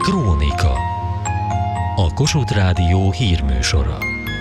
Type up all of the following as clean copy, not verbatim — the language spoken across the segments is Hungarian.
Krónika. A Kossuth Rádió hírműsora.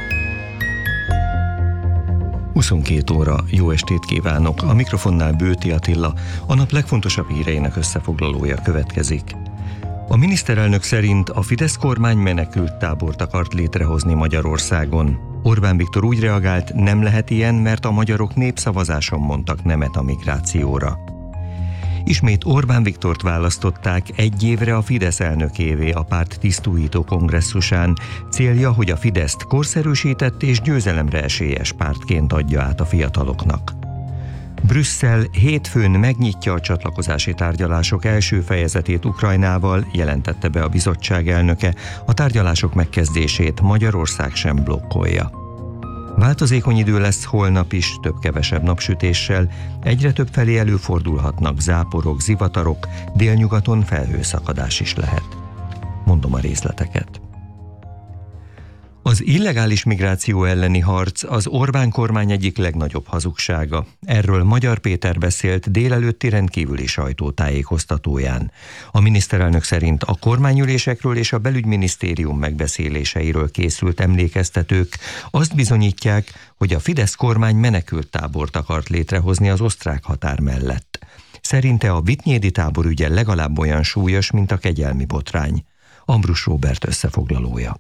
22 óra, jó estét kívánok! A mikrofonnál Bőti Attila, a nap legfontosabb híreinek összefoglalója következik. A miniszterelnök szerint a Fidesz kormány menekült tábort akart létrehozni Magyarországon. Orbán Viktor úgy reagált, nem lehet ilyen, mert a magyarok népszavazáson mondtak nemet a migrációra. Ismét Orbán Viktort választották egy évre a Fidesz elnökévé a párt tisztújító kongresszusán. Célja, hogy a Fideszt korszerűsített és győzelemre esélyes pártként adja át a fiataloknak. Brüsszel hétfőn megnyitja a csatlakozási tárgyalások első fejezetét Ukrajnával, jelentette be a bizottság elnöke. A tárgyalások megkezdését Magyarország sem blokkolja. Változékony idő lesz holnap is, több-kevesebb napsütéssel, egyre több felé előfordulhatnak záporok, zivatarok, délnyugaton felhőszakadás is lehet. Mondom a részleteket. Az illegális migráció elleni harc az Orbán kormány egyik legnagyobb hazugsága. Erről Magyar Péter beszélt délelőtti rendkívüli sajtótájékoztatóján. A miniszterelnök szerint a kormányülésekről és a belügyminisztérium megbeszéléseiről készült emlékeztetők azt bizonyítják, hogy a Fidesz kormány menekült tábort akart létrehozni az osztrák határ mellett. Szerinte a Vityédi tábor ügye legalább olyan súlyos, mint a kegyelmi botrány. Ambrus Róbert összefoglalója.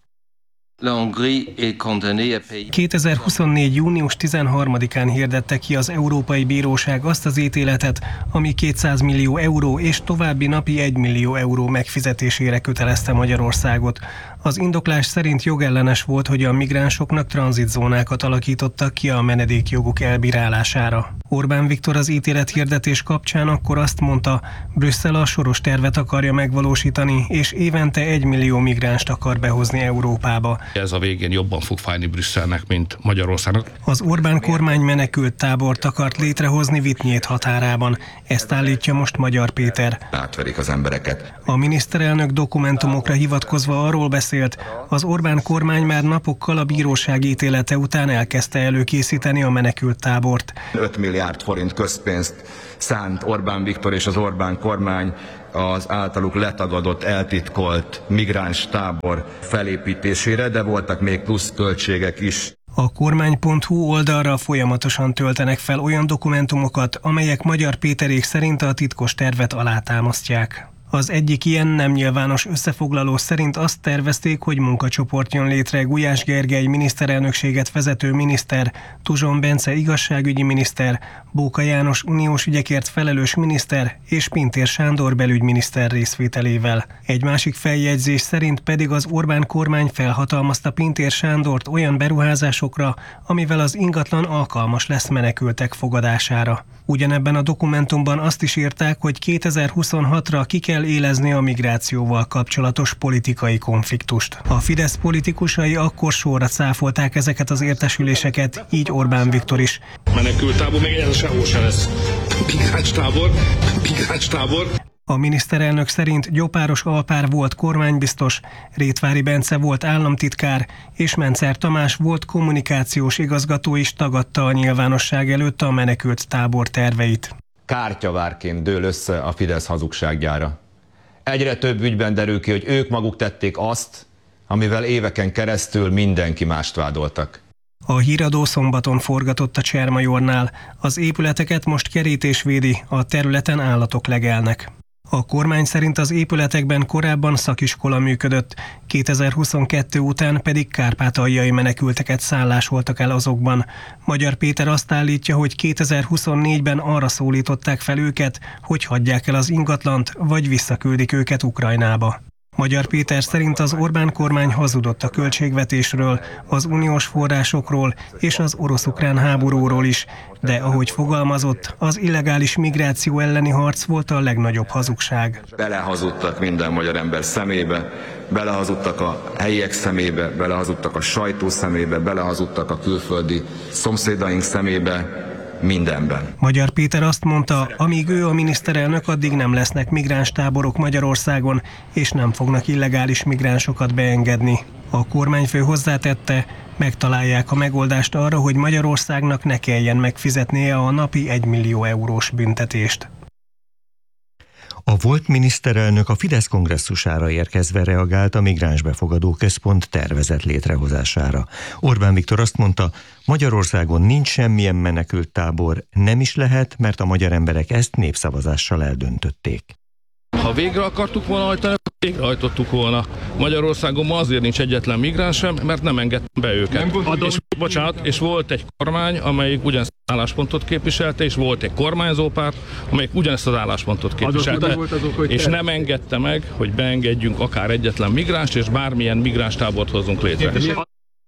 2024. június 13-án hirdette ki az Európai Bíróság azt az ítéletet, ami 200 millió euró és további napi 1 millió euró megfizetésére kötelezte Magyarországot. Az indoklás szerint jogellenes volt, hogy a migránsoknak tranzitzónákat alakítottak ki a menedékjoguk elbírálására. Orbán Viktor az ítélet hirdetés kapcsán akkor azt mondta, Brüsszel a soros tervet akarja megvalósítani, és évente 1 millió migránst akar behozni Európába. Ez a végén jobban fog fájni Brüsszelnek, mint Magyarországnak. Az Orbán kormány menekült tábort akart létrehozni Vityéd határában. Ezt állítja most Magyar Péter. Átverik az embereket. A miniszterelnök dokumentumokra hivatkozva arról beszélt, az Orbán kormány már napokkal a bíróság ítélete után elkezdte előkészíteni a menekült tábort. 5 milliárd forint közpénzt szánt Orbán Viktor és az Orbán kormány az általuk letagadott, eltitkolt migráns tábor felépítésére, de voltak még plusz költségek is. A kormány.hu oldalra folyamatosan töltenek fel olyan dokumentumokat, amelyek Magyar Péterék szerint a titkos tervet alátámasztják. Az egyik ilyen nem nyilvános összefoglaló szerint azt tervezték, hogy munkacsoport jön létre Gulyás Gergely miniszterelnökséget vezető miniszter, Tuzson Bence igazságügyi miniszter, Bóka János uniós ügyekért felelős miniszter és Pintér Sándor belügyminiszter részvételével. Egy másik feljegyzés szerint pedig az Orbán kormány felhatalmazta Pintér Sándort olyan beruházásokra, amivel az ingatlan alkalmas lesz menekültek fogadására. Ugyanebben a dokumentumban azt is írták, hogy 2026-ra ki kell élezni a migrációval kapcsolatos politikai konfliktust. A Fidesz politikusai akkor sorra cáfolták ezeket az értesüléseket, így Orbán Viktor is. Menekült tábor, még ez sehol se lesz. Migráns tábor. A miniszterelnök szerint Gyopáros Alpár volt kormánybiztos, Rétvári Bence volt államtitkár, és Mencer Tamás volt kommunikációs igazgató is tagadta a nyilvánosság előtt a menekült tábor terveit. Kártyavárként dől össze a Fidesz hazugsággyára. Egyre több ügyben derül ki, hogy ők maguk tették azt, amivel éveken keresztül mindenki mást vádoltak. A híradó szombaton forgatott a Csermajornál. Az épületeket most kerítés védi, a területen állatok legelnek. A kormány szerint az épületekben korábban szakiskola működött, 2022 után pedig kárpátaljai menekülteket szállásoltak el azokban. Magyar Péter azt állítja, hogy 2024-ben arra szólították fel őket, hogy hagyják el az ingatlant, vagy visszaküldik őket Ukrajnába. Magyar Péter szerint az Orbán kormány hazudott a költségvetésről, az uniós forrásokról és az orosz-ukrán háborúról is, de ahogy fogalmazott, az illegális migráció elleni harc volt a legnagyobb hazugság. Belehazudtak minden magyar ember szemébe, belehazudtak a helyiek szemébe, belehazudtak a sajtó szemébe, belehazudtak a külföldi szomszédaink szemébe, mindenben. Magyar Péter azt mondta, amíg ő a miniszterelnök, addig nem lesznek migránstáborok Magyarországon, és nem fognak illegális migránsokat beengedni. A kormányfő hozzátette, megtalálják a megoldást arra, hogy Magyarországnak ne kelljen megfizetnie a napi 1 millió eurós büntetést. A volt miniszterelnök a Fidesz kongresszusára érkezve reagált a migránsbefogadó központ tervezett létrehozására. Orbán Viktor azt mondta, Magyarországon nincs semmilyen menekülttábor, nem is lehet, mert a magyar emberek ezt népszavazással eldöntötték. Ha végre akartuk volna hajtani, akkor végrehajtottuk volna. Magyarországon ma azért nincs egyetlen migráns sem, mert nem engedtem be őket. És volt egy kormány, amelyik ugyanezt az álláspontot képviselte, és volt egy kormányzópárt, amelyik ugyanezt az álláspontot képviselte, és nem engedte meg, hogy beengedjünk akár egyetlen migránst, és bármilyen migránstábort hozzunk létre.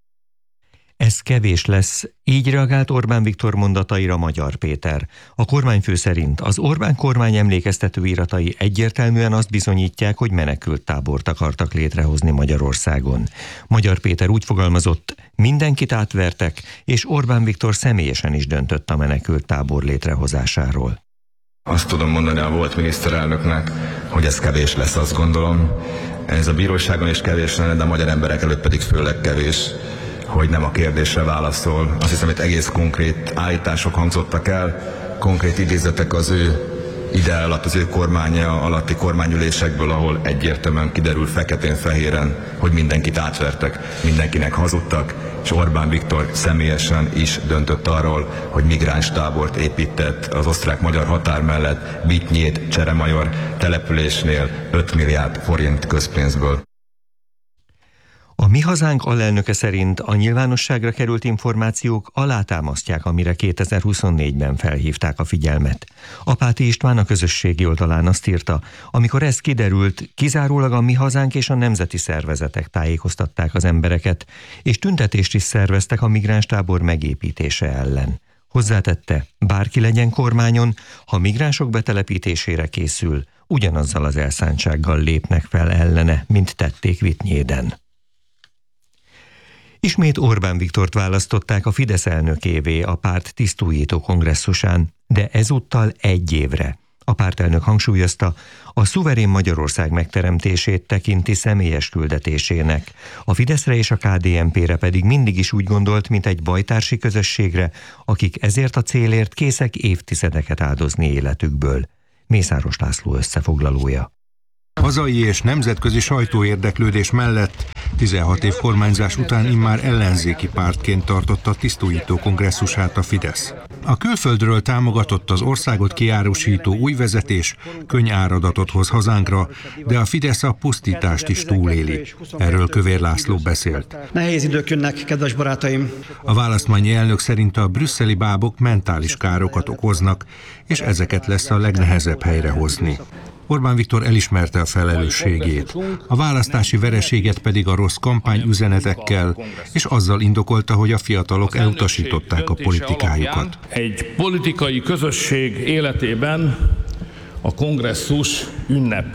Ez kevés lesz, így reagált Orbán Viktor mondataira Magyar Péter. A kormányfő szerint az Orbán kormány emlékeztető iratai egyértelműen azt bizonyítják, hogy menekülttábort akartak létrehozni Magyarországon. Magyar Péter úgy fogalmazott, mindenkit átvertek, és Orbán Viktor személyesen is döntött a menekülttábor létrehozásáról. Azt tudom mondani a volt miniszterelnöknek, hogy ez kevés lesz, azt gondolom. Ez a bíróságon is kevés lenne, de a magyar emberek előtt pedig főleg kevés, hogy nem a kérdésre válaszol. Azt hiszem, hogy egész konkrét állítások hangzottak el, konkrét idézetek az ő ide alatt, az ő kormánya alatti kormányülésekből, ahol egyértelműen kiderül feketén-fehéren, hogy mindenkit átvertek, mindenkinek hazudtak, és Orbán Viktor személyesen is döntött arról, hogy migránstábort épített az osztrák-magyar határ mellett Vitynyét Cseremajor településnél 5 milliárd forint közpénzből. A Mi Hazánk alelnöke szerint a nyilvánosságra került információk alátámasztják, amire 2024-ben felhívták a figyelmet. Apáti István a közösségi oldalán azt írta, amikor ez kiderült, kizárólag a Mi Hazánk és a nemzeti szervezetek tájékoztatták az embereket, és tüntetést is szerveztek a migránstábor megépítése ellen. Hozzátette, bárki legyen kormányon, ha migránsok betelepítésére készül, ugyanazzal az elszántsággal lépnek fel ellene, mint tették Vitynyéden. Ismét Orbán Viktort választották a Fidesz elnökévé a párt tisztújító kongresszusán, de ezúttal 1 évre. A pártelnök hangsúlyozta, a szuverén Magyarország megteremtését tekinti személyes küldetésének. A Fideszre és a KDNP-re pedig mindig is úgy gondolt, mint egy bajtársi közösségre, akik ezért a célért készek évtizedeket áldozni életükből. Mészáros László összefoglalója. Hazai és nemzetközi sajtóérdeklődés mellett 16 év kormányzás után immár ellenzéki pártként tartotta tisztújító kongresszusát a Fidesz. A külföldről támogatott az országot kiárusító új vezetés könnyáradatot hoz hazánkra, de a Fidesz a pusztítást is túléli. Erről Kövér László beszélt. Nehéz idők jönnek, kedves barátaim. A választmányi elnök szerint a brüsszeli bábok mentális károkat okoznak, és ezeket lesz a legnehezebb helyrehozni. Orbán Viktor elismerte a felelősségét, a választási vereséget pedig a rossz kampányüzenetekkel, és azzal indokolta, hogy a fiatalok elutasították a politikájukat. Egy politikai közösség életében a kongresszus ünnep.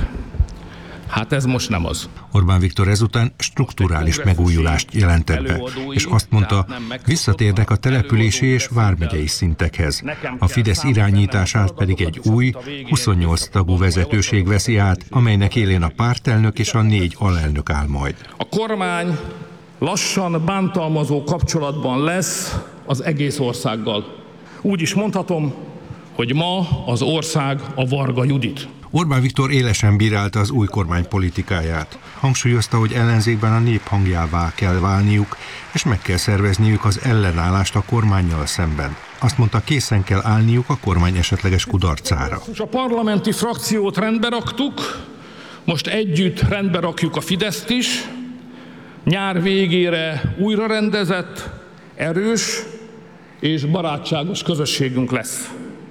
Hát ez most nem az. Orbán Viktor ezután strukturális megújulást jelentett be, és azt mondta, visszatérnek a települési és vármegyei szintekhez. A Fidesz irányítását pedig egy új, 28 tagú vezetőség veszi át, amelynek élén a pártelnök és a 4 alelnök áll majd. A kormány lassan bántalmazó kapcsolatban lesz az egész országgal. Úgy is mondhatom, hogy ma az ország a Varga Judit. Orbán Viktor élesen bírálta az új kormány politikáját. Hangsúlyozta, hogy ellenzékben a nép hangjává kell válniuk, és meg kell szervezniük az ellenállást a kormánnyal szemben. Azt mondta, készen kell állniuk a kormány esetleges kudarcára. A parlamenti frakciót rendbe raktuk, most együtt rendbe rakjuk a Fideszt is. Nyár végére újra rendezett, erős és barátságos közösségünk lesz.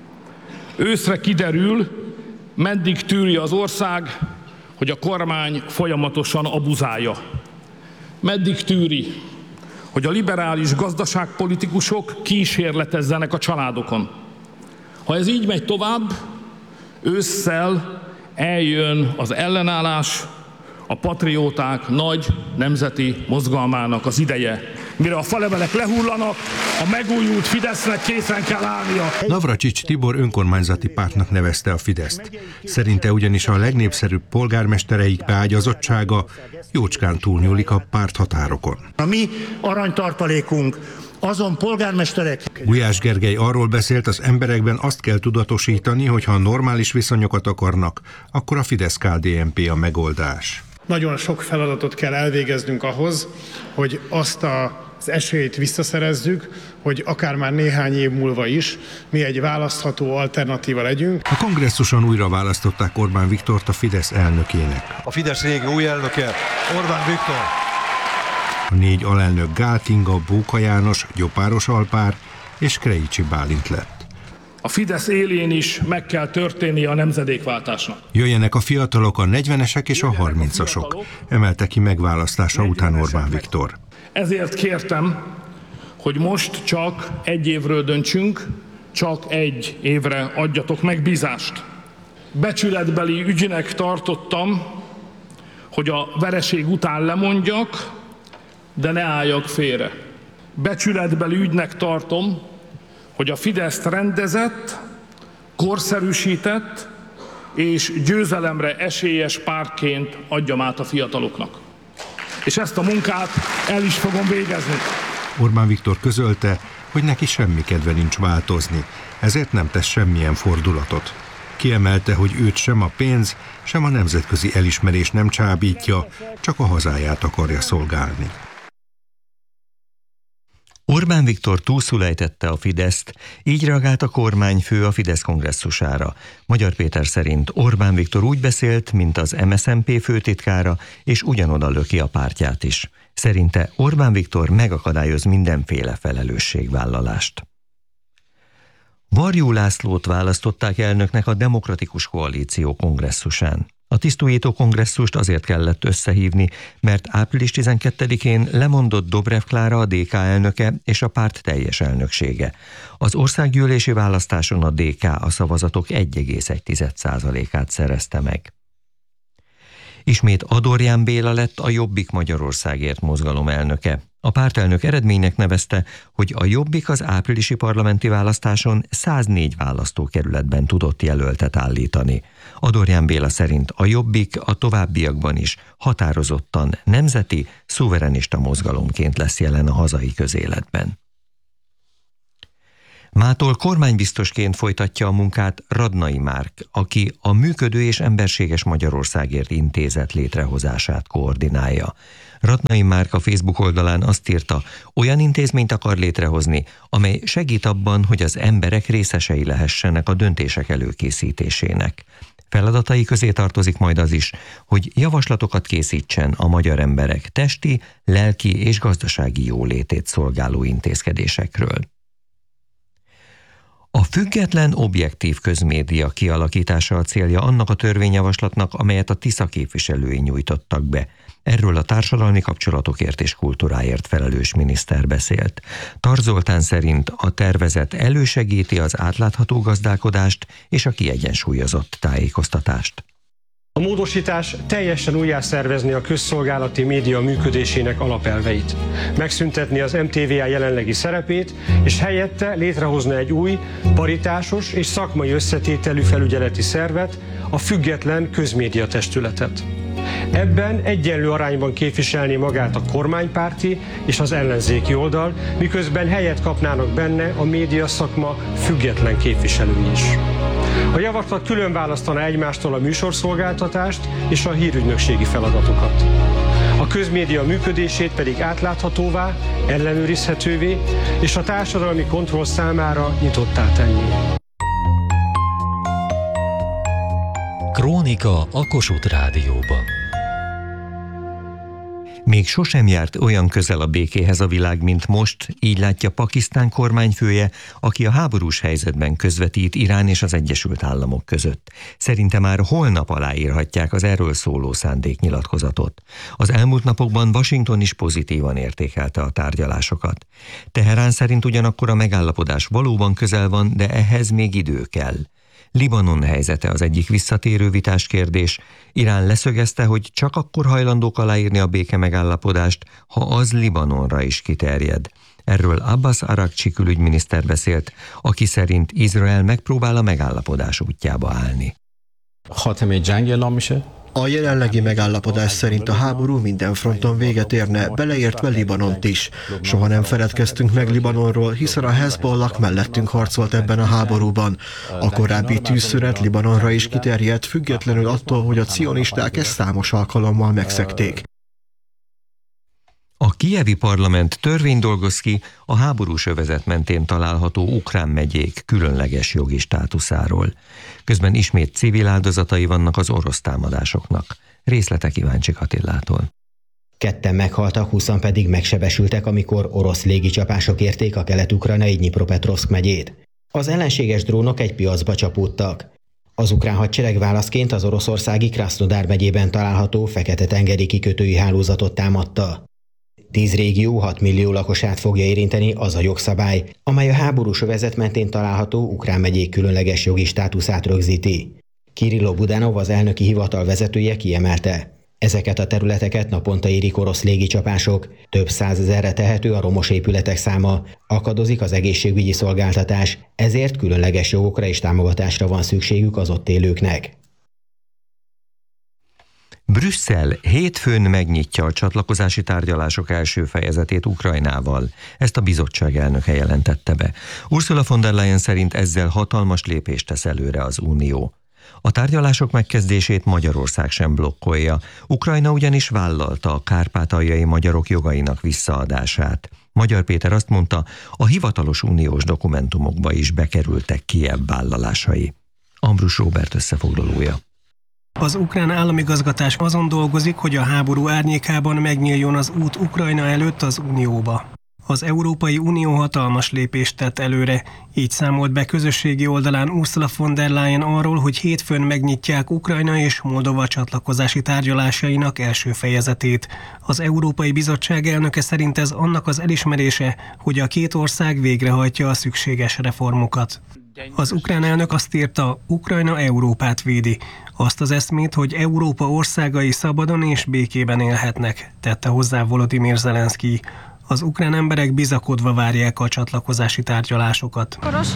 Őszre kiderül, meddig tűri az ország, hogy a kormány folyamatosan abuzálja. Meddig tűri, hogy a liberális gazdaságpolitikusok kísérletezzenek a családokon. Ha ez így megy tovább, ősszel eljön az ellenállás, a patrióták nagy nemzeti mozgalmának az ideje. Mire a falevelek lehullanak, a megújult Fidesznek készen kell állnia. Navracsics Tibor önkormányzati pártnak nevezte a Fideszt. Szerinte ugyanis a legnépszerűbb polgármestereik beágyazottsága jócskán túlnyúlik a párthatárokon. A mi aranytartalékunk azon polgármesterek. Gulyás Gergely arról beszélt, az emberekben azt kell tudatosítani, hogy ha normális viszonyokat akarnak, akkor a Fidesz-KDNP a megoldás. Nagyon sok feladatot kell elvégeznünk ahhoz, hogy azt az esélyt visszaszerezzük, hogy akár már néhány év múlva is mi egy választható alternatíva legyünk. A kongresszuson újra választották Orbán Viktort a Fidesz elnökének. A Fidesz régi új elnöke, Orbán Viktor. A 4 alelnök Gál Kinga, Bóka János, Gyopáros Alpár és Krejcsi Bálint lett. A Fidesz élén is meg kell történnie a nemzedékváltásnak. Jöjjenek a fiatalok, a 40-esek és a 30-asok, emelte ki megválasztása után Orbán Viktor. Ezért kértem, hogy most csak egy évről döntsünk, csak egy évre adjatok megbízást. Becsületbeli ügynek tartottam, hogy a vereség után lemondjak, de ne álljak félre. Becsületbeli ügynek tartom, hogy a Fideszt rendezett, korszerűsített és győzelemre esélyes pártként adjam át a fiataloknak. És ezt a munkát el is fogom végezni. Orbán Viktor közölte, hogy neki semmi kedve nincs változni, ezért nem tesz semmilyen fordulatot. Kiemelte, hogy őt sem a pénz, sem a nemzetközi elismerés nem csábítja, csak a hazáját akarja szolgálni. Orbán Viktor túlszul ejtette a Fideszt, így reagált a kormányfő a Fidesz kongresszusára. Magyar Péter szerint Orbán Viktor úgy beszélt, mint az MSZNP főtitkára, és ugyanoda löki a pártját is. Szerinte Orbán Viktor megakadályoz mindenféle felelősségvállalást. Varjú Lászlót választották elnöknek a Demokratikus Koalíció kongresszusán. A tisztújító kongresszust azért kellett összehívni, mert április 12-én lemondott Dobrev Klára, a DK elnöke és a párt teljes elnöksége. Az országgyűlési választáson a DK a szavazatok 1,1%-át szerezte meg. Ismét Adorján Béla lett a Jobbik Magyarországért mozgalom elnöke. A pártelnök eredménynek nevezte, hogy a Jobbik az áprilisi parlamenti választáson 104 választókerületben tudott jelöltet állítani. Adorján Béla szerint a Jobbik a továbbiakban is határozottan nemzeti, szuverenista mozgalomként lesz jelen a hazai közéletben. Mától kormánybiztosként folytatja a munkát Radnai Márk, aki a Működő és Emberséges Magyarországért Intézet létrehozását koordinálja. Radnai Márk a Facebook oldalán azt írta, olyan intézményt akar létrehozni, amely segít abban, hogy az emberek részesei lehessenek a döntések előkészítésének. Feladatai közé tartozik majd az is, hogy javaslatokat készítsen a magyar emberek testi, lelki és gazdasági jólétét szolgáló intézkedésekről. A független, objektív közmédia kialakítása a célja annak a törvényjavaslatnak, amelyet a Tisza képviselői nyújtottak be. Erről a társadalmi kapcsolatokért és kultúráért felelős miniszter beszélt. Tar Zoltán szerint a tervezet elősegíti az átlátható gazdálkodást és a kiegyensúlyozott tájékoztatást. A módosítás teljesen újjászervezni a közszolgálati média működésének alapelveit, megszüntetni az MTVA jelenlegi szerepét, és helyette létrehozni egy új, paritásos és szakmai összetételű felügyeleti szervet, a független közmédia testületet. Ebben egyenlő arányban képviselni magát a kormánypárti és az ellenzéki oldal, miközben helyet kapnának benne a média szakma független képviselői is. A javaslat külön választaná egymástól a műsorszolgáltatást és a hírügynökségi feladatokat. A közmédia működését pedig átláthatóvá, ellenőrizhetővé és a társadalmi kontroll számára nyitottá tenni. Krónika a Kossuth Rádióban. Még sosem járt olyan közel a békéhez a világ, mint most, így látja Pakisztán kormányfője, aki a háborús helyzetben közvetít Irán és az Egyesült Államok között. Szerinte már holnap aláírhatják az erről szóló szándéknyilatkozatot. Az elmúlt napokban Washington is pozitívan értékelte a tárgyalásokat. Teherán szerint ugyanakkor a megállapodás valóban közel van, de ehhez még idő kell. Libanon helyzete az egyik visszatérő vitás kérdés. Irán leszögezte, hogy csak akkor hajlandók aláírni a béke megállapodást, ha az Libanonra is kiterjed. Erről Abbas Aragcsi külügyminiszter beszélt, aki szerint Izrael megpróbál a megállapodás útjába állni. خاتمه جنگ اعلام میشه A jelenlegi megállapodás szerint a háború minden fronton véget érne, beleértve Libanont is. Soha nem feledkeztünk meg Libanonról, hiszen a Hezbollah mellettünk harcolt ebben a háborúban. A korábbi tűzszünet Libanonra is kiterjedt, függetlenül attól, hogy a cionisták ezt számos alkalommal megszegték. A kijevi parlament törvényt dolgoz ki a háborús övezet mentén található ukrán megyék különleges jogi státuszáról. Közben ismét civil áldozatai vannak az orosz támadásoknak. Részletek Iváncsik Attilától. 2 meghaltak, 20 pedig megsebesültek, amikor orosz légicsapások érték a kelet-ukrajnai Dnyipropetrovszk megyét. Az ellenséges drónok egy piacba csapódtak. Az ukrán hadsereg válaszként az oroszországi Krasznodar megyében található Fekete-tengeri kikötői hálózatot támadta. 10 régió 6 millió lakosát fogja érinteni az a jogszabály, amely a háborús övezet mentén található ukrán megyék különleges jogi státuszát rögzíti. Kirilló Budanov, az elnöki hivatal vezetője kiemelte. Ezeket a területeket naponta érik orosz légicsapások, több százezerre tehető a romos épületek száma, akadozik az egészségügyi szolgáltatás, ezért különleges jogokra és támogatásra van szükségük az ott élőknek. Brüsszel hétfőn megnyitja a csatlakozási tárgyalások első fejezetét Ukrajnával. Ezt a bizottság elnöke jelentette be. Ursula von der Leyen szerint ezzel hatalmas lépést tesz előre az Unió. A tárgyalások megkezdését Magyarország sem blokkolja. Ukrajna ugyanis vállalta a kárpátaljai magyarok jogainak visszaadását. Magyar Péter azt mondta, a hivatalos uniós dokumentumokba is bekerültek Kijev vállalásai. Ambrus Róbert összefoglalója. Az ukrán államigazgatás azon dolgozik, hogy a háború árnyékában megnyíljon az út Ukrajna előtt az Unióba. Az Európai Unió hatalmas lépést tett előre, így számolt be közösségi oldalán Ursula von der Leyen arról, hogy hétfőn megnyitják Ukrajna és Moldova csatlakozási tárgyalásainak első fejezetét. Az Európai Bizottság elnöke szerint ez annak az elismerése, hogy a két ország végrehajtja a szükséges reformokat. Az ukrán elnök azt írta, Ukrajna Európát védi. Azt az eszmét, hogy Európa országai szabadon és békében élhetnek, tette hozzá Volodymyr Zelenszkij. Az ukrán emberek bizakodva várják a csatlakozási tárgyalásokat.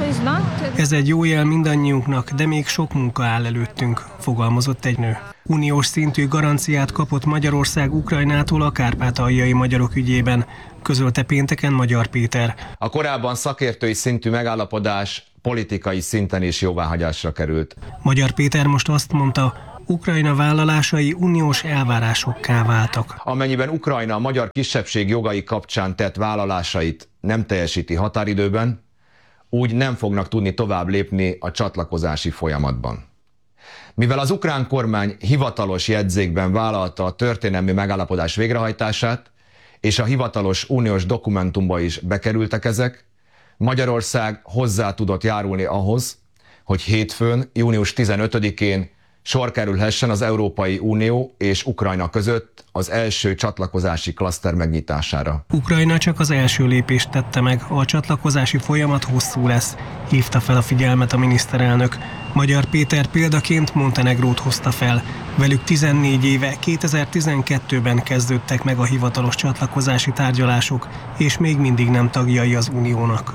Ez egy jó jel mindannyiunknak, de még sok munka áll előttünk, fogalmazott egy nő. Uniós szintű garanciát kapott Magyarország Ukrajnától a kárpátaljai magyarok ügyében, közölte pénteken Magyar Péter. A korábban szakértői szintű megállapodás politikai szinten is jóváhagyásra került. Magyar Péter most azt mondta, Ukrajna vállalásai uniós elvárásokká váltak. Amennyiben Ukrajna a magyar kisebbség jogai kapcsán tett vállalásait nem teljesíti határidőben, úgy nem fognak tudni tovább lépni a csatlakozási folyamatban. Mivel az ukrán kormány hivatalos jegyzékben vállalta a történelmi megállapodás végrehajtását, és a hivatalos uniós dokumentumba is bekerültek ezek, Magyarország hozzá tudott járulni ahhoz, hogy hétfőn, június 15-én sor kerülhessen az Európai Unió és Ukrajna között az első csatlakozási klaszter megnyitására. Ukrajna csak az első lépést tette meg, a csatlakozási folyamat hosszú lesz, hívta fel a figyelmet a miniszterelnök. Magyar Péter példaként Montenegrót hozta fel. Velük 14 éve, 2012-ben kezdődtek meg a hivatalos csatlakozási tárgyalások, és még mindig nem tagjai az Uniónak.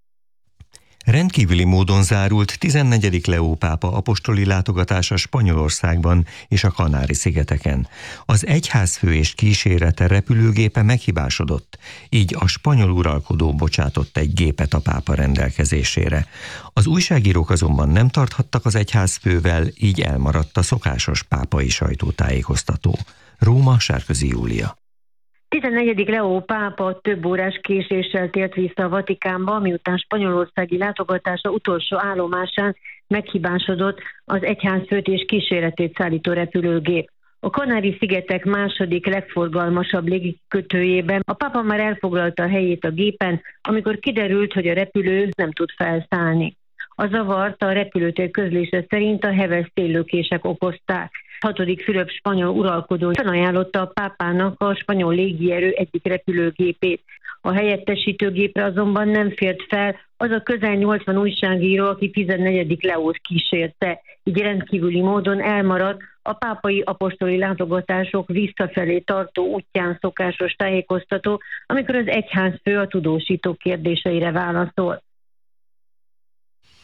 Rendkívüli módon zárult 14. Leó pápa apostoli látogatása Spanyolországban és a Kanári-szigeteken. Az egyházfő és kísérete repülőgépe meghibásodott, így a spanyol uralkodó bocsátott egy gépet a pápa rendelkezésére. Az újságírók azonban nem tarthattak az egyházfővel, így elmaradt a szokásos pápai sajtótájékoztató. Róma, Sárközi Júlia. 14. Leó pápa több órás késéssel tért vissza a Vatikánba, miután spanyolországi látogatása utolsó állomásán meghibásodott az egyházfőt és kíséretét szállító repülőgép. A Kanári-szigetek második legforgalmasabb légikötőjében a pápa már elfoglalta a helyét a gépen, amikor kiderült, hogy a repülő nem tud felszállni. A zavart a repülőtér közlése szerint a heves széllökések okozták. 6. Fülöp spanyol uralkodó felajánlotta a pápának a spanyol légierő egyik repülőgépét. A helyettesítőgépre azonban nem fért fel az a közel 80 újságíró, aki 14. Leót kísérte. Így rendkívüli módon elmaradt a pápai apostoli látogatások visszafelé tartó útján szokásos tájékoztató, amikor az egyházfő a tudósítók kérdéseire válaszol.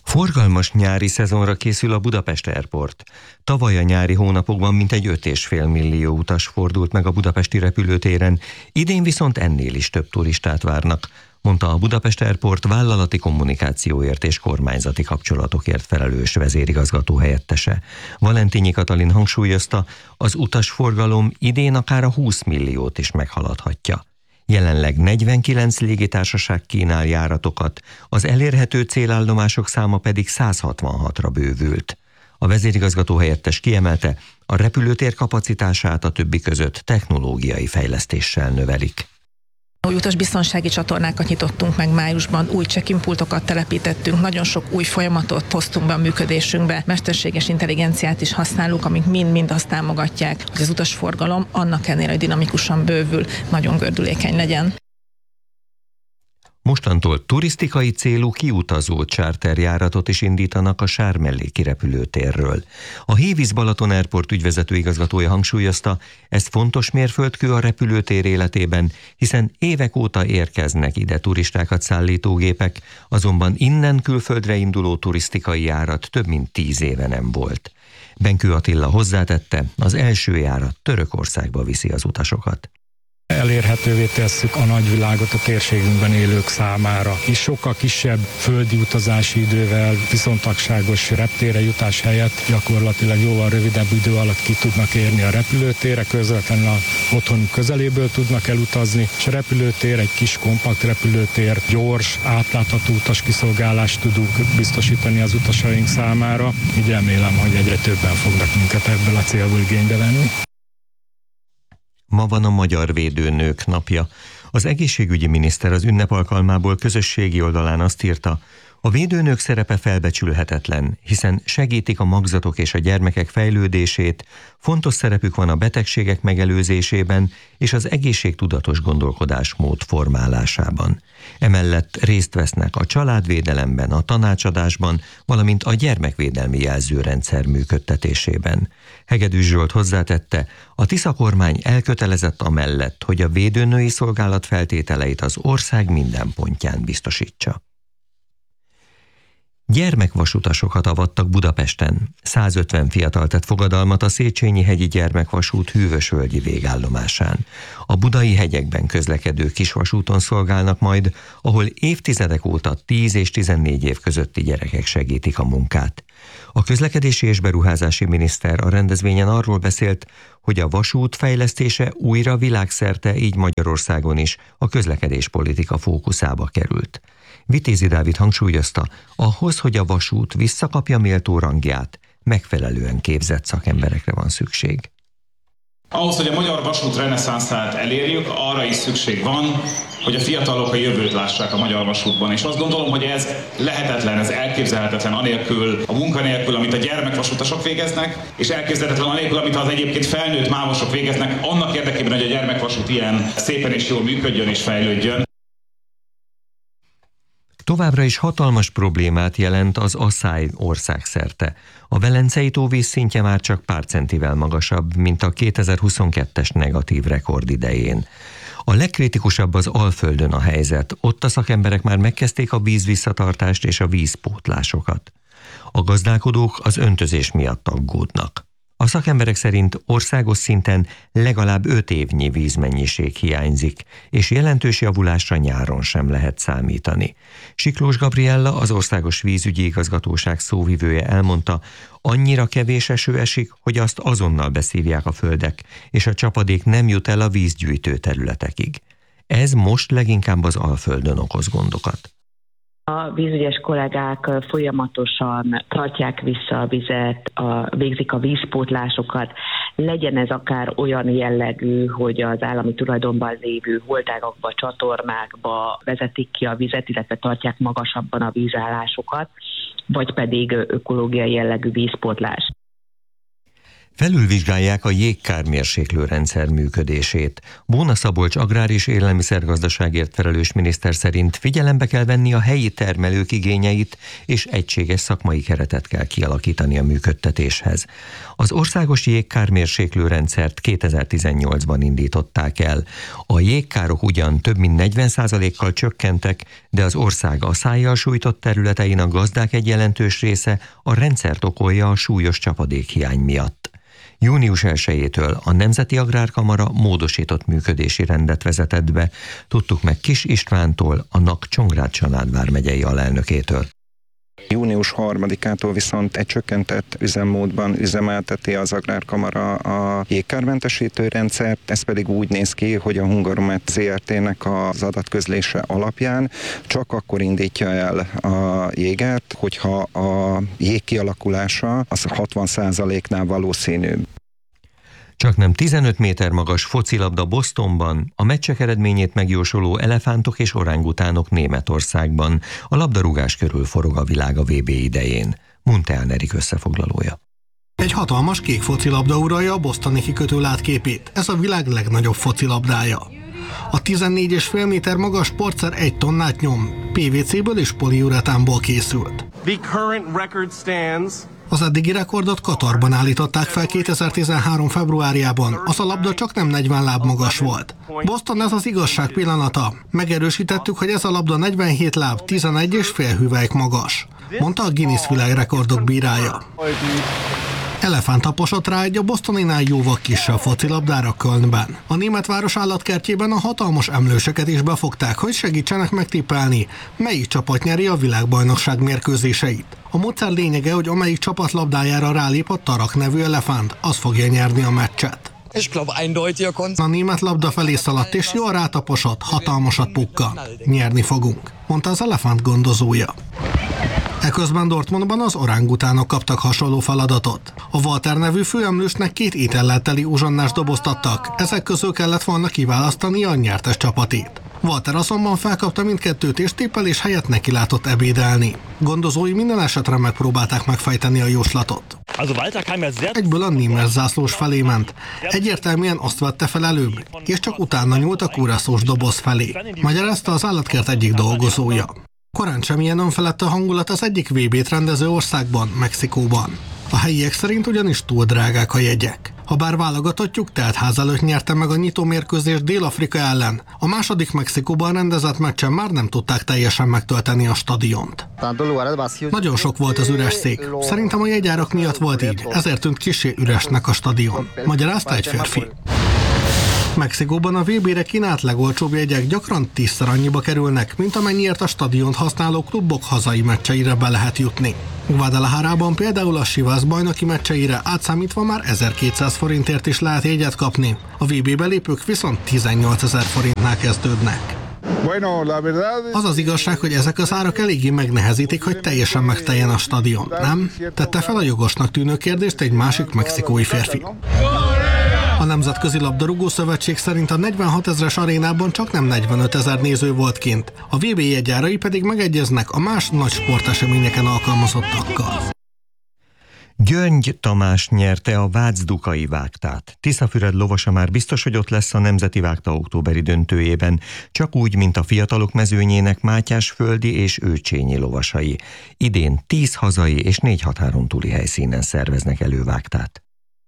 Forgalmas nyári szezonra készül a Budapest Airport. Tavaly a nyári hónapokban mintegy 5,5 millió utas fordult meg a budapesti repülőtéren, idén viszont ennél is több turistát várnak, mondta a Budapest Airport vállalati kommunikációért és kormányzati kapcsolatokért felelős vezérigazgató helyettese. Valentínyi Katalin hangsúlyozta, az utasforgalom idén akár a 20 milliót is meghaladhatja. Jelenleg 49 légitársaság kínál járatokat, az elérhető célállomások száma pedig 166-ra bővült. A vezérigazgató helyettes kiemelte, a repülőtér kapacitását a többi között technológiai fejlesztéssel növelik. Új utasbiztonsági csatornákat nyitottunk meg májusban, új check-in pultokat telepítettünk, nagyon sok új folyamatot hoztunk be a működésünkbe, mesterséges intelligenciát is használunk, amik mind azt támogatják, hogy az utasforgalom annak ellenére, hogy dinamikusan bővül, nagyon gördülékeny legyen. Mostantól turisztikai célú kiutazó charterjáratot is indítanak a Sármelléki repülőtérről. A Hévíz Balaton Airport ügyvezető igazgatója hangsúlyozta, ez fontos mérföldkő a repülőtér életében, hiszen évek óta érkeznek ide turistákat szállító gépek, azonban innen külföldre induló turisztikai járat több mint 10 éve nem volt. Benkő Attila hozzátette, az első járat Törökországba viszi az utasokat. Elérhetővé tesszük a nagyvilágot a térségünkben élők számára, és sokkal kisebb földi utazási idővel, viszontagságos reptérre jutás helyett gyakorlatilag jóval rövidebb idő alatt ki tudnak érni a repülőtérre, közvetlenül a otthonuk közeléből tudnak elutazni, és a repülőtér egy kis kompakt repülőtér, gyors, átlátható utaskiszolgálást tudunk biztosítani az utasaink számára, így remélem, hogy egyre többen fognak minket ebből a célból igénybe venni. Ma van a Magyar Védőnők napja. Az egészségügyi miniszter az ünnep alkalmából közösségi oldalán azt írta, a védőnők szerepe felbecsülhetetlen, hiszen segítik a magzatok és a gyermekek fejlődését, fontos szerepük van a betegségek megelőzésében és az egészségtudatos gondolkodásmód formálásában. Emellett részt vesznek a családvédelemben, a tanácsadásban, valamint a gyermekvédelmi jelzőrendszer működtetésében. Hegedűs Zsolt hozzátette, a Tisza kormány elkötelezett amellett, hogy a védőnői szolgálat feltételeit az ország minden pontján biztosítsa. Gyermekvasutasokat avattak Budapesten. 150 fiatal tett fogadalmat a Széchenyi-hegyi gyermekvasút hűvösvölgyi végállomásán. A budai hegyekben közlekedő kisvasúton szolgálnak majd, ahol évtizedek óta 10 és 14 év közötti gyerekek segítik a munkát. A közlekedési és beruházási miniszter a rendezvényen arról beszélt, hogy a vasút fejlesztése újra világszerte, így Magyarországon is a közlekedéspolitika fókuszába került. Vitézi Dávid hangsúlyozta, ahhoz, hogy a vasút visszakapja méltó rangját, megfelelően képzett szakemberekre van szükség. Ahhoz, hogy a magyar vasút reneszánszát elérjük, arra is szükség van, hogy a fiatalok a jövőt lássák a magyar vasútban. És azt gondolom, hogy ez lehetetlen, ez elképzelhetetlen anélkül, a munkanélkül, amit a gyermekvasutasok végeznek, és elképzelhetetlen anélkül, amit az egyébként felnőtt mávosok végeznek, annak érdekében, hogy a gyermekvasút ilyen szépen és jól működjön és fejlődjön. Továbbra is hatalmas problémát jelent az asszály országszerte. A Velencei tó vízszintje már csak pár centivel magasabb, mint a 2022-es negatív rekord idején. A legkritikusabb az Alföldön a helyzet. Ott a szakemberek már megkezdték a vízvisszatartást és a vízpótlásokat. A gazdálkodók az öntözés miatt aggódnak. A szakemberek szerint országos szinten legalább 5 évnyi vízmennyiség hiányzik, és jelentős javulásra nyáron sem lehet számítani. Siklós Gabriella, az Országos Vízügyi Igazgatóság szóvivője elmondta, annyira kevés eső esik, hogy azt azonnal beszívják a földek, és a csapadék nem jut el a vízgyűjtő területekig. Ez most leginkább az Alföldön okoz gondokat. A vízügyes kollégák folyamatosan tartják vissza a vizet, végzik a vízpótlásokat, legyen ez akár olyan jellegű, hogy az állami tulajdonban lévő holtágakba, csatornákba vezetik ki a vizet, illetve tartják magasabban a vízállásokat, vagy pedig ökológiai jellegű vízpótlás. Felülvizsgálják a jégkármérséklő rendszer működését. Bóna Szabolcs agrár- és élelmiszergazdaságért felelős miniszter szerint figyelembe kell venni a helyi termelők igényeit, és egységes szakmai keretet kell kialakítani a működtetéshez. Az országos jégkármérséklő rendszert 2018-ban indították el. A jégkárok ugyan több mint 40%-kal csökkentek, de az ország a szájjal sújtott területein a gazdák egy jelentős része a rendszert okolja a súlyos csapadékhiány miatt. Június 1-től a Nemzeti Agrárkamara módosított működési rendet vezetett be, tudtuk meg Kis Istvántól, a NAK-Csongrád-Csanád vármegyei alelnökétől. Június 3-ától viszont egy csökkentett üzemmódban üzemelteti az Agrárkamara a jégkármentesítő rendszert, ez pedig úgy néz ki, hogy a Hungaromet ZRT-nek az adatközlése alapján csak akkor indítja el a jégert, hogyha a jég kialakulása az 60%-nál valószínűbb. Csaknem 15 méter magas focilabda Bostonban, a meccsek eredményét megjósoló elefántok és orángutánok Németországban. A labdarúgás körül forog a világ a VB idején. Munteán Erik összefoglalója. Egy hatalmas kék focilabda uralja a bostoni kikötő látképét. Ez a világ legnagyobb focilabdája. A 14,5 méter magas sportszer 1 tonnát nyom. PVC-ből és poliuretánból készült. Az eddigi rekordot Katarban állították fel 2013. februárjában. Az a labda csak nem 40 láb magas volt. Boston, ez az igazság pillanata. Megerősítettük, hogy ez a labda 47 láb, 11,5 hüvelyk magas, mondta a Guinness világrekordok bírája. Elefánt taposott rá egy a bostoninál jóval kisebb focilabdára Kölnben. A német város állatkertjében a hatalmas emlősöket is befogták, hogy segítsenek megtippelni, melyik csapat nyeri a világbajnokság mérkőzéseit. A módszer lényege, hogy amelyik csapat labdájára rálép a Tarak nevű elefánt, az fogja nyerni a meccset. A német labda felé szaladt és jól rátaposott, hatalmasat pukkan. Nyerni fogunk, mondta az elefánt gondozója. Eközben Dortmundban az orángutánok kaptak hasonló feladatot. A Walter nevű főemlősnek 2 étellel teli uzsonnás dobozt adtak, ezek közül kellett volna kiválasztani a nyertes csapatét. Walter azonban felkapta mindkettőt és tippelés helyett nekilátott ebédelni. Gondozói minden esetre megpróbálták megfejteni a jóslatot. Egyből a német zászlós felé ment. Egyértelműen azt vette fel előbb, és csak utána nyúlt a kuraszós doboz felé. Magyarázta az állatkert egyik dolgozója. Korán sem ilyen önfelett a hangulat az egyik VB-t rendező országban, Mexikóban. A helyiek szerint ugyanis túl drágák a jegyek. Habár válogatottjuk teltház előtt nyerte meg a nyitómérkőzést Dél-Afrika ellen, a második Mexikóban rendezett meccsen már nem tudták teljesen megtölteni a stadiont. Nagyon sok volt az üres szék. Szerintem a jegyárak miatt volt így, ezért tűnt kissé üresnek a stadion, magyarázta egy férfi. Mexikóban a VB-re kínált legolcsóbb jegyek gyakran 10-szer annyiba kerülnek, mint amennyiért a stadiont használó klubok hazai meccseire be lehet jutni. Guadalajarában például a Chivas bajnoki meccseire átszámítva már 1200 forintért is lehet jegyet kapni, a VB belépők viszont 18 000 forintnál kezdődnek. Az az igazság, hogy ezek az árak eléggé megnehezítik, hogy teljesen megteljen a stadion, nem? Tette fel a jogosnak tűnő kérdést egy másik mexikói férfi. A Nemzetközi Labdarúgó Szövetség szerint a 46 000-es arénában csak nem 45 000 néző volt kint, a VB jegyárai pedig megegyeznek a más nagy sporteseményeken alkalmazottakkal. György Tamás nyerte a Vácz-Dukai vágtát. Tiszafüred lovasa már biztos, hogy ott lesz a Nemzeti Vágta októberi döntőjében, csak úgy, mint a fiatalok mezőnyének Mátyásföldi és Őcsényi lovasai. Idén 10 hazai és 4 határon túli helyszínen szerveznek elővágtát.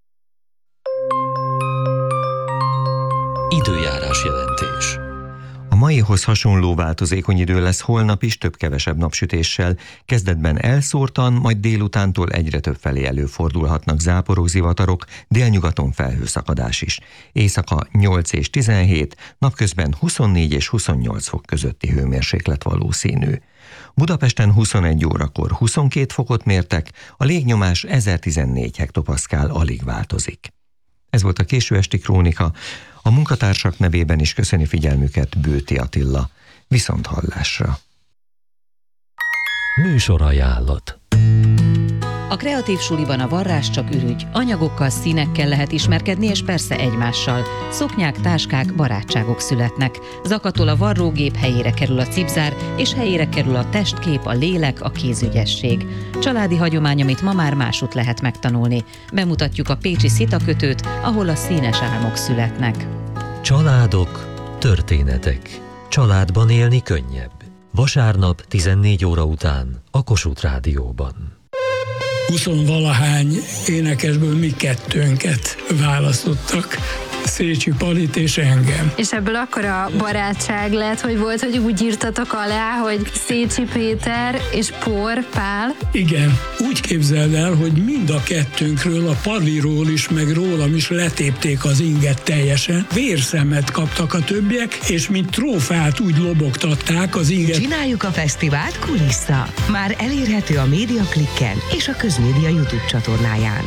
Időjárás jelentés. A maihoz hasonló változékony idő lesz holnap is, több-kevesebb napsütéssel. Kezdetben elszórtan, majd délutántól egyre több felé előfordulhatnak záporok, zivatarok, délnyugaton felhőszakadás is. Éjszaka 8 és 17, napközben 24 és 28 fok közötti hőmérséklet valószínű. Budapesten 21 órakor 22 fokot mértek, a légnyomás 1014 hektopaszkál alig változik. Ez volt a késő esti krónika. A munkatársak nevében is köszöni figyelmüket Bőti Attila. Viszonthallásra. Műsorajánlat. A kreatív suliban a varrás csak ürügy. Anyagokkal, színekkel lehet ismerkedni, és persze egymással. Szoknyák, táskák, barátságok születnek. Zakatol a varrógép, helyére kerül a cipzár, és helyére kerül a testkép, a lélek, a kézügyesség. Családi hagyomány, amit ma már másút lehet megtanulni. Bemutatjuk a pécsi szitakötőt, ahol a színes álmok születnek. Családok, történetek. Családban élni könnyebb. Vasárnap 14 óra után a Kossuth Rádióban. 20-valahány énekesből mi kettőnket választottak, Szécsi Palit és engem. És ebből akkora barátság lett, hogy volt, hogy úgy írtatok alá, hogy Szécsi Péter és Por Pál? Igen, úgy képzeld el, hogy mind a kettőnkről, a Paliról is, meg rólam is letépték az inget teljesen. Vérszemet kaptak a többiek, és mint trófát úgy lobogtatták az inget. Csináljuk a fesztivált kulissza. Már elérhető a Média Klikken és a Közmédia YouTube csatornáján.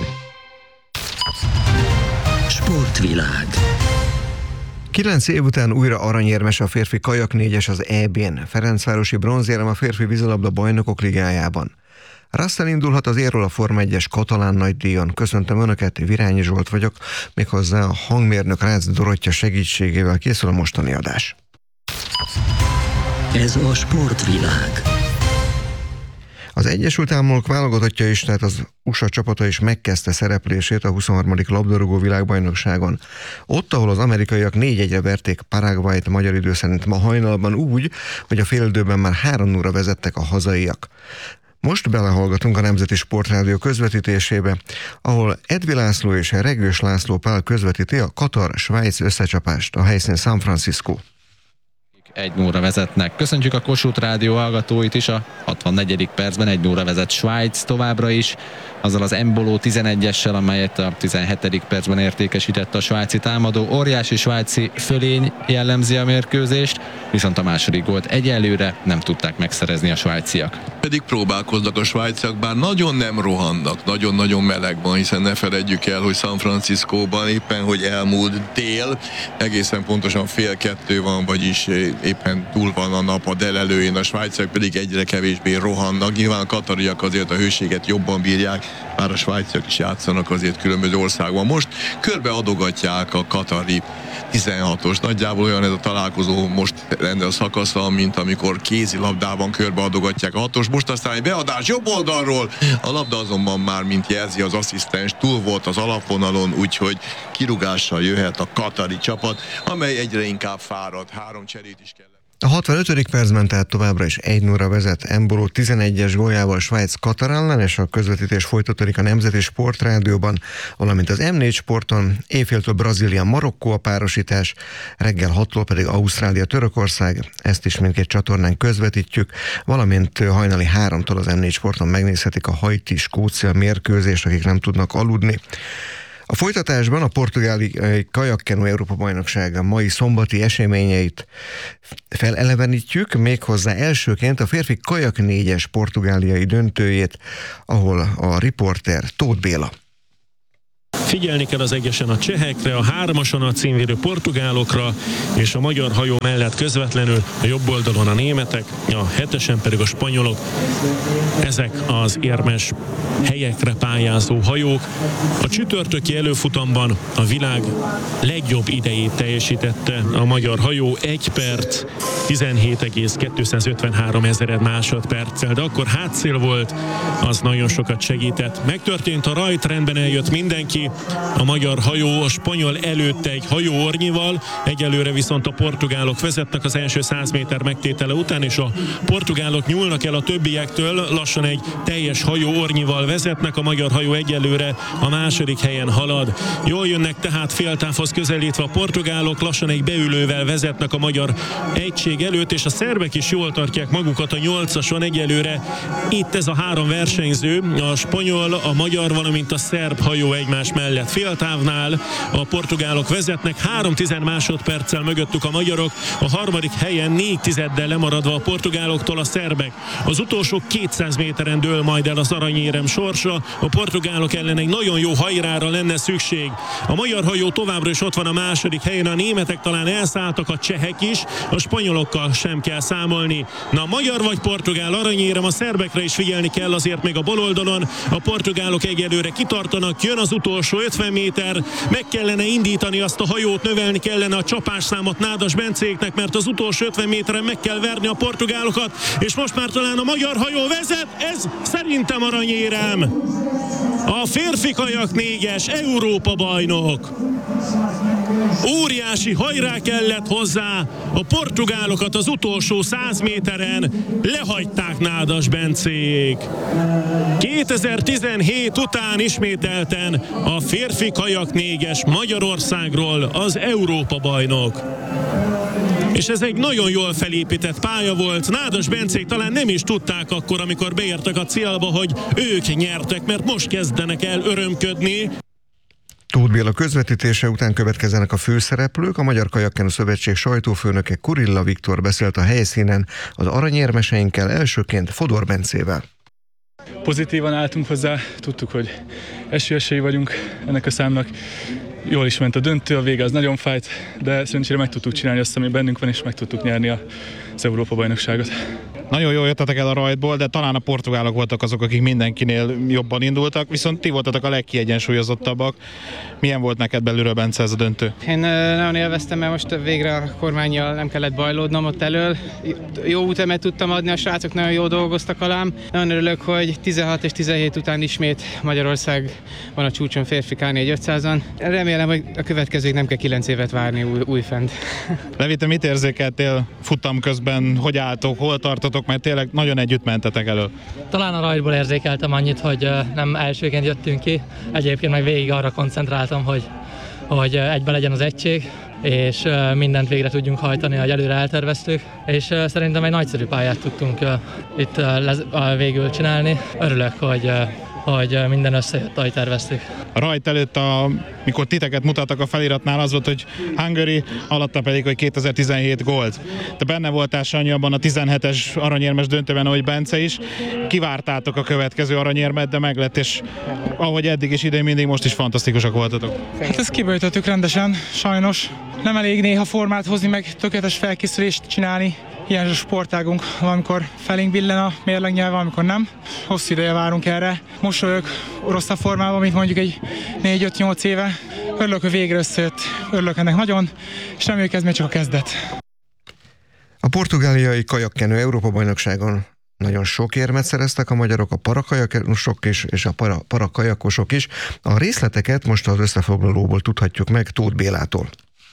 Sportvilág. 9 év után újra aranyérmes a férfi kajak 4-es az EB-n, Ferencvárosi bronzérem a férfi vízilabda bajnokok ligájában. Russell indulhat az érről a Forma 1-es katalán nagydíjon. Köszöntöm Önöket, Virányi Zsolt vagyok, méghozzá a hangmérnök Rácz Dorottya segítségével készül a mostani adás. Ez a Sportvilág. Az Egyesült Államok válogatottja is, tehát az USA csapata is megkezdte szereplését a 23. labdarúgó világbajnokságon. Ott, ahol az amerikaiak 4-1-re verték Paraguayt magyar idő szerint ma hajnalban úgy, hogy a félidőben már 3-0-ra vezettek a hazaiak. Most belehallgatunk a Nemzeti Sportrádió közvetítésébe, ahol Edvi László és Regős László Pál közvetíti a Katar-Svájc összecsapást, a helyszín San Francisco. 1-0-ra vezetnek. Köszöntjük a Kossuth Rádió hallgatóit is, a 64. percben 1-0-ra vezet Svájc továbbra is, azzal az Embolo 11-essel, amelyet a 17. percben értékesített a svájci támadó. Óriási svájci fölény jellemzi a mérkőzést, viszont a második gólt egyelőre nem tudták megszerezni a svájciak. Pedig próbálkoznak a svájciak, bár nagyon nem rohannak, nagyon-nagyon meleg van, hiszen ne feledjük el, hogy San Franciscóban éppen, hogy elmúlt dél, egészen pontosan 1:30 van, vagyis éppen túl van a nap a délelőjén, a svájciak pedig egyre kevésbé rohannak. Nyilván a katariak azért a hőséget jobban bírják, bár a svájciak is játszanak azért különböző országban. Most körbeadogatják a katari 16-os. Nagyjából olyan ez a találkozó most lenne a szakasza, mint amikor kézilabdában körbeadogatják a 6-os. Most aztán egy beadás jobb oldalról, a labda azonban már, mint jelzi az asszisztens, túl volt az alapvonalon, úgyhogy kirúgással jöhet a katari csapat, amely egyre inkább fárad. 3 cserét is kell. A 65. percben tehát továbbra is 1-0-ra vezet Embolo 11-es góljával Svájc Katar ellen, és a közvetítés folytatódik a Nemzeti Sportrádióban, valamint az M4 Sporton. Éjféltől Brazília-Marokkó a párosítás, reggel 6-tól pedig Ausztrália-Törökország, ezt is mindkét csatornán közvetítjük, valamint hajnali 3-tól az M4 Sporton megnézhetik a Haiti-Skócia mérkőzést, akik nem tudnak aludni. A folytatásban a portugáli kajakkenu Európa-bajnokság mai szombati eseményeit felelevenítjük, méghozzá elsőként a férfi kajak 4-es portugáliai döntőjét, ahol a riporter Tóth Béla. Figyelni kell az egyesen a csehekre, a 3-ason a címvédő portugálokra, és a magyar hajó mellett közvetlenül a jobb oldalon a németek, a 7-esen pedig a spanyolok. Ezek az érmes helyekre pályázó hajók. A csütörtöki előfutamban a világ legjobb idejét teljesítette a magyar hajó, 1 perc, 17,253 másodperccel, de akkor hátszél volt, az nagyon sokat segített. Megtörtént a rajt, rendben eljött mindenki, a magyar hajó a spanyol előtt egy hajóornyival, egyelőre viszont a portugálok vezetnek az első 100 méter megtétele után, és a portugálok nyúlnak el a többiektől, lassan egy teljes hajóornyival vezetnek, a magyar hajó egyelőre a második helyen halad. Jól jönnek tehát féltávhoz közelítve a portugálok, lassan egy beülővel vezetnek a magyar egység előtt, és a szerbek is jól tartják magukat a 8-ason egyelőre. Itt ez a 3 versenyző, a spanyol, a magyar, valamint a szerb hajó egymás mellett mellett féltávnál a portugálok vezetnek, 3 másodperccel mögöttük a magyarok, a harmadik helyen 4 tizeddel lemaradva a portugáloktól a szerbek. Az utolsó 200 méteren dől majd el az aranyérem sorsa, a portugálok ellen egy nagyon jó hajrára lenne szükség. A magyar hajó továbbra is ott van a második helyen, a németek talán elszálltak, a csehek is, a spanyolokkal sem kell számolni. Na, magyar vagy portugál aranyérem, a szerbekre is figyelni kell azért még a bal oldalon. A portugálok egyelőre kitartanak, jön az utolsó 50 méter, meg kellene indítani azt a hajót, növelni kellene a csapásszámot Nádas Bencéknek, mert az utolsó 50 méteren meg kell verni a portugálokat, és most már talán a magyar hajó vezet, ez szerintem aranyérem. A férfi kajak 4-es Európa bajnok. Óriási hajrá kellett hozzá, a portugálokat az utolsó 100 méteren lehagyták Nádas Bencék. 2017 után ismételten a férfi kajak 4-es Magyarországról az Európa bajnok. És ez egy nagyon jól felépített pálya volt. Nádas Bencék talán nem is tudták akkor, amikor beértek a célba, hogy ők nyertek, mert most kezdenek el örömködni. Tóth Béla közvetítése után következzenek a főszereplők. A Magyar Kajakkenu Szövetség sajtófőnöke Kurilla Viktor beszélt a helyszínen az aranyérmeseinkkel, elsőként Fodor Bencével. Pozitívan álltunk hozzá, tudtuk, hogy esélyesei vagyunk ennek a számnak. Jól is ment a döntő, a vége az nagyon fájt, de szerencsére meg tudtuk csinálni azt, ami bennünk van, és meg tudtuk nyerni az Európa-bajnokságot. Nagyon jól jöttetek el a rajtból, de talán a portugálok voltak azok, akik mindenkinél jobban indultak, viszont ti voltatok a legkiegyensúlyozottabbak. Milyen volt neked belülről, Bence, ez a döntő? Én nagyon élveztem, mert most végre a kormánnyal nem kellett bajlódnom ott elől. Jó útemet tudtam adni, a srácok nagyon jól dolgoztak alám. Nagyon örülök, hogy 16 és 17 után ismét Magyarország van a csúcson férfi K4-500-on. Remélem, hogy a következőig nem kell 9 évet várni újfent. Levi, te mit érzékeltél futam közben, hogy álltok, hol tartotok, mert tényleg nagyon együtt mentetek elő? Talán a rajtból érzékeltem annyit, hogy nem elsőként jöttünk ki. Egyébként meg végig arra koncentráltam, hogy egyben legyen az egység, és mindent végre tudjunk hajtani, ahogy előre elterveztük, és szerintem egy nagyszerű pályát tudtunk itt végül csinálni. Örülök, hogy minden összejött, ahogy terveztük. A rajt előtt, mikor titeket mutattak a feliratnál, az volt, hogy Hungary, alatta pedig, hogy 2017 gold. Te benne voltál, Sanyi, abban a 17-es aranyérmes döntőben, ahogy Bence is. Kivártátok a következő aranyérmet, de meglett, és ahogy eddig is, idén mindig, most is fantasztikusak voltatok. Hát ezt kiböjtöttük rendesen, sajnos. Nem elég néha formát hozni, meg tökéletes felkészülést csinálni. Ilyen a sportágunk, valamikor felénk billen a mérlegnyelv, valamikor nem. Hosszú ideje várunk erre. Most vagyok rosszabb formában, mint mondjuk egy 4-5-8 éve. Örülök, hogy végre összejött. Örülök ennek nagyon, és reméljük ez még csak a kezdet. A portugáliai kajakkenu Európa-bajnokságon nagyon sok érmet szereztek a magyarok, a parakajakosok is, és a parakajakosok is. A részleteket most az összefoglalóból tudhatjuk meg Tóth Bélától.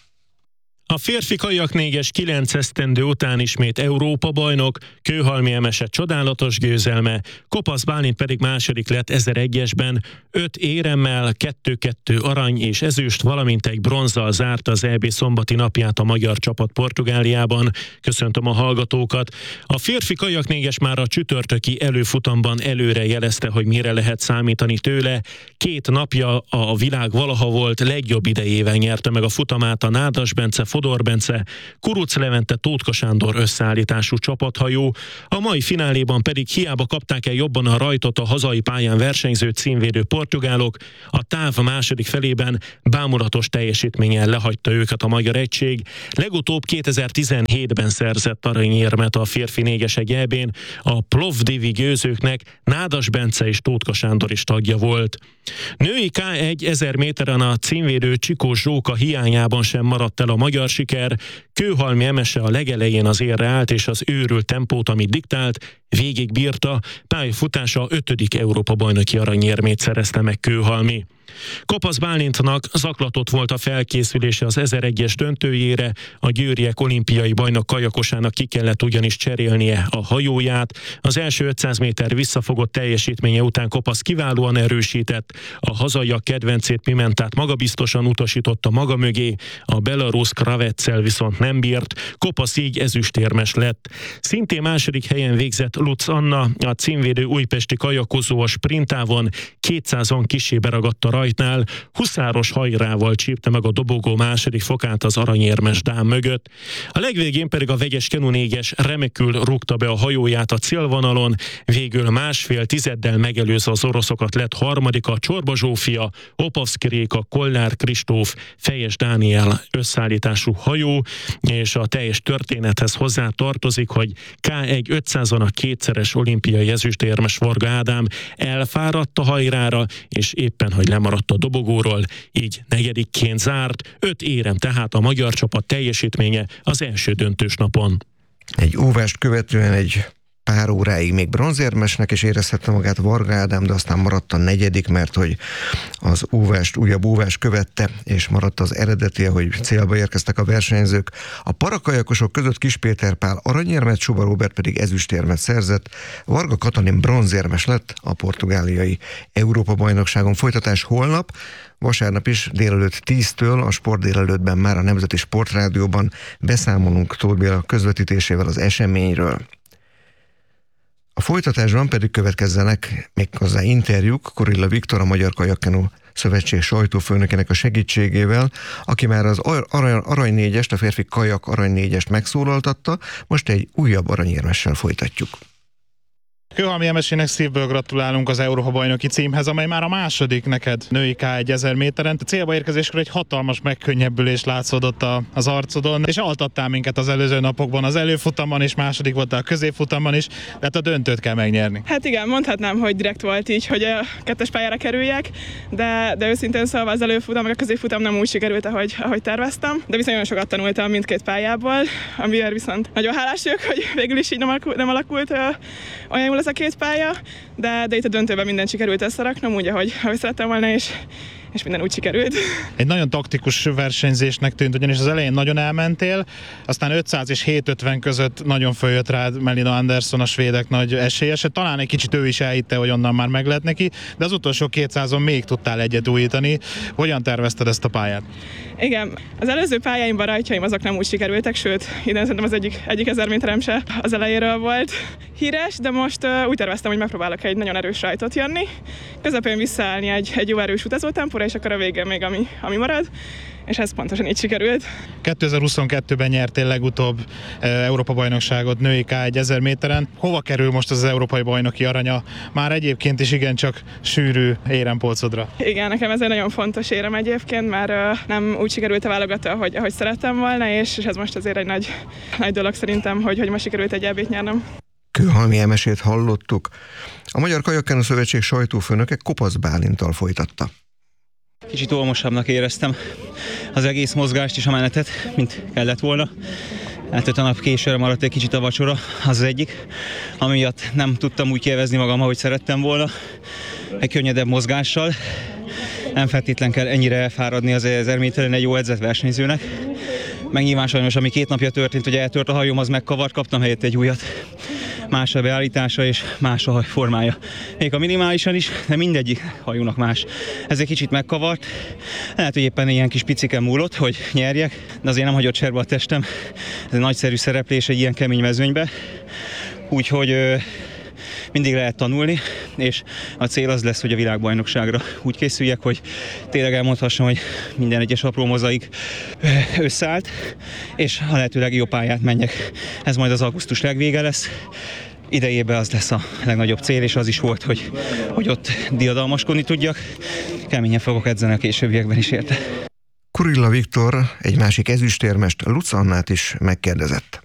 A férfi kajak 4-es 9 esztendő után ismét Európa bajnok, Kőhalmi Emese csodálatos győzelme, Kopasz Bálint pedig második lett 1001-esben, 5 éremmel, 2-2 arany és ezüst, valamint egy bronzzal zárta az EB szombati napját a magyar csapat Portugáliában. Köszöntöm a hallgatókat. A férfi kajak 4-es már a csütörtöki előfutamban előre jelezte, hogy mire lehet számítani tőle. 2 napja a világ valaha volt legjobb idejével nyerte meg a futamát a Nádas Bence, Fodor Bence, Kuruc Levente, Tótka Sándor összeállítású csapathajó, a mai fináléban pedig hiába kapták el jobban a rajtot a hazai pályán versenyző címvédő portugálok, a táv második felében bámulatos teljesítménnyel lehagyta őket a magyar egység. Legutóbb 2017-ben szerzett aranyérmet a férfi 4-es EB-n, a Plovdivi győzőknek Nádas Bence és Tótka Sándor is tagja volt. Női K1 1000 méteren a címvédő Csikós Zsóka hiányában sem maradt el a magyar siker. Kőhalmi Emese a legelején az érre állt, és az őrült tempót, amit diktált, végig bírta. Pályafutása 5. Európa-bajnoki aranyérmét szerezte meg Kőhalmi. Kopasz Bálintnak zaklatott volt a felkészülése az 1001-es döntőjére, a győriek olimpiai bajnok kajakosának ki kellett ugyanis cserélnie a hajóját. Az első 500 méter visszafogott teljesítménye után Kopasz kiválóan erősített, a hazaiak kedvencét Pimentát magabiztosan utasította maga mögé, a belarusz Kravetszel viszont nem bírt, Kopasz így ezüstérmes lett. Szintén második helyen végzett Lutz Anna, a címvédő újpesti kajakozó a sprintávon 200-on kisébe ragadt a rajtnál, huszáros hajrával csípte meg a dobogó második fokát az aranyérmes dám mögött. A legvégén pedig a vegyes Kenu 4-es remekül rúgta be a hajóját a célvonalon, végül 1,5 tizeddel megelőzve az oroszokat lett harmadika Csorba Zsófia, Opovszki Réka, Kollár Kristóf, Fejes Dániel összeállítású hajó, és a teljes történethez hozzá tartozik, hogy K1 500-on a kétszeres olimpiai ezüstérmes Varga Ádám elfáradt a hajrára, és éppen, hogy lemaradt a dobogóról, így negyedikként zárt, 5 érem tehát a magyar csapat teljesítménye az első döntős napon. Egy óvást követően egy pár óráig még bronzérmesnek is érezhette magát Varga Ádám, de aztán maradt a negyedik, mert hogy az újabb óvást követte, és maradt az eredeti, hogy célba érkeztek a versenyzők. A parakajakosok között Kis Péter Pál aranyérmet, Csuba Róbert pedig ezüstérmet szerzett. Varga Katalin bronzérmes lett a portugáliai Európa-bajnokságon. Folytatás holnap, vasárnap is délelőtt 10-től a Sport délelőttben már a Nemzeti Sportrádióban beszámolunk Tóth Béla közvetítésével az eseményről. A folytatásban pedig következzenek méghozzá interjúk Kurilla Viktor, a Magyar Kajakkenu Szövetség sajtófőnökének a segítségével, aki már az arany 4-est, a férfi kajak arany 4-est megszólaltatta, most egy újabb aranyérmessel folytatjuk. Kőhalmi Emesének szívből gratulálunk az Európa-bajnoki címhez, amely már a második neked női K1 1000 méteren. A célba érkezéskor egy hatalmas megkönnyebbülés látszódott az arcodon, és altattál minket az előző napokban, az előfutamban, és második voltál a középfutamban is, de hát a döntőt kell megnyerni. Hát igen, mondhatnám, hogy direkt volt így, hogy a kettes pályára kerüljek, de őszintén szólva az előfutam, meg a középfutam nem úgy sikerült, ahogy terveztem, de viszont nagyon sokat tanultam mindkét pályából, amiért viszont nagyon hálás vagyok, hogy végül is így nem alakult olyan jól ez a két pálya, de itt a döntőben mindent sikerült összeraknom, úgy, ahogy szerettem volna, és minden úgy sikerült. Egy nagyon taktikus versenyzésnek tűnt, ugyanis az elején nagyon elmentél, aztán 500 és 750 között nagyon följött rád Melina Andersson, a svédek nagy esélyese. Talán egy kicsit ő is elhitte, hogy onnan már meg lehet neki, de az utolsó 200-on még tudtál egyet újítani. Hogyan tervezted ezt a pályát? Igen, az előző pályáimban rajtjaim azok nem úgy sikerültek, sőt, idén szerintem az egyik 1000 méterem se az elejéről volt híres, de most úgy terveztem, hogy megpróbálok egy nagyon erős rajtot jönni, közepén visszaállni egy jó erős utazótempóra, és akkor a végén még ami marad, és ez pontosan így sikerült. 2022-ben nyertél legutóbb Európa-bajnokságot női K1 1000 méteren. Hova kerül most az európai bajnoki aranya? Már egyébként is igencsak sűrű érempolcodra. Igen, nekem ez egy nagyon fontos érem egyébként, mert nem úgy sikerült a válogató, ahogy szerettem volna, és ez most azért egy nagy dolog szerintem, hogy most sikerült egy EB-t nyernem. Kőhalmi Emesét hallottuk. A Magyar Kajakkenu Szövetség sajtófőnöke Kopasz Bálinttal folytatta. Kicsit olmosabbnak éreztem az egész mozgást és a menetet, mint kellett volna. Hát 5 nap későre maradt egy kicsit a vacsora, az egyik, amiatt nem tudtam úgy kielvezni magam, ahogy szerettem volna. Egy könnyedebb mozgással. Nem feltétlen kell ennyire elfáradni az 1000 méteren egy jó edzett versenyzőnek. Meg nyilván sajnos, ami 2 napja történt, hogy eltört a hajóm, az megkavart, kaptam helyett egy újat. Más a beállítása és más a formája. Még a minimálisan is, de mindegyik hajónak más. Ez egy kicsit megkavart. Lehet, hogy éppen ilyen kis piciken múlott, hogy nyerjek, de azért nem hagyott cserbe a testem. Ez egy nagyszerű szereplés egy ilyen kemény mezőnybe. Úgyhogy mindig lehet tanulni, és a cél az lesz, hogy a világbajnokságra úgy készüljek, hogy tényleg elmondhassam, hogy minden egyes apró mozaik összeállt, és a lehető legjobb pályát menjek. Ez majd az augusztus legvége lesz. Idejében az lesz a legnagyobb cél, és az is volt, hogy ott diadalmaskodni tudjak. Keményen fogok edzeni a későbbiekben is érte. Kurilla Viktor egy másik ezüstérmest, Lutz Annát is megkérdezett.